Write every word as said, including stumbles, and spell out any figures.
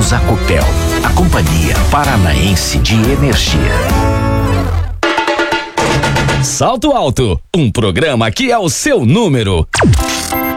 Apresentamos a Copel, a Companhia Paranaense de Energia. Salto Alto, um programa que é o seu número.